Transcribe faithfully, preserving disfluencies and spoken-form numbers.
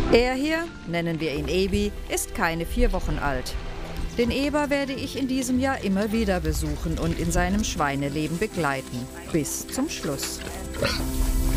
Er hier, nennen wir ihn Ebi, ist keine vier Wochen alt. Den Eber werde ich in diesem Jahr immer wieder besuchen und in seinem Schweineleben begleiten. Bis zum Schluss.